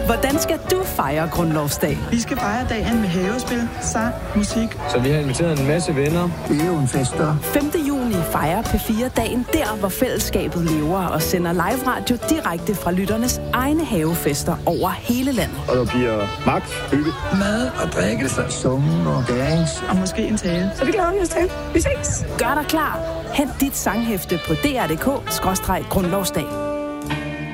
Hvordan skal du fejre grundlovsdag? Vi skal fejre dagen med havespil, sang, musik. Så vi har inviteret en masse venner. Det er jo en fest, der. 5. juni fejrer P4-dagen der, hvor fællesskabet lever og sender live radio direkte fra lytternes egne havefester over hele landet. Og der bliver magt, hygge, mad og drikkelse, sungen og dance. Og måske en tale. Så det glæder vi os til. Vi ses. Gør dig klar. Hent dit sanghæfte på dr.dk/grundlovsdag.